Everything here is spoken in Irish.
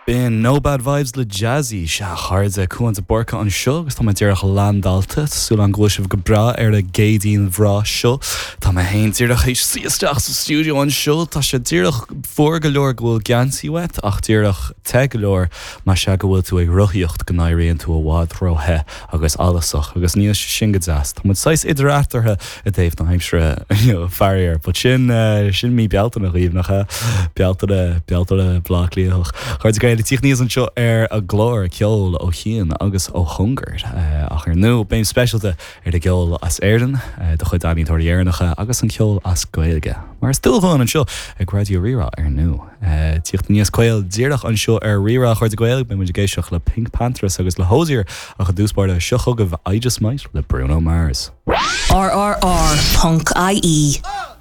Been No Bad Vibes le Jazzy se chairde cuanta borca an seo agus tá ddíireach landalta sú an gluisih go bra le gédín bhrá seo Tá hain tíirech éis siasteach sa stúdio an seo tá sé tíirech fuór go leor ghfuil geansí wet ach tíirech te go leor mar se go bhfuil tú ag ruthíocht go éiríonn tú a bhád rothe agus alasach agus níos sin go deas Tá mud 6 idirreachtartha a dhéh na heimsre fearir but sin mí bealta na riomnacha bealta blachlíoch chuir de tíoch níos an seo a glór ceol ó chian agus ó hungart ach nu béim specialte de ceol as airdan de chuid daí toiríarnacha agus an ceol as goilge mar stilháin an seo ag radio rira nu tíocht níos coil díirech an seo rira chuir de goil be mu géisioach le Pink Panthers agus le hósíir a chu dúspáir a seochog I Just Might le Bruno Mars RRR Punk IE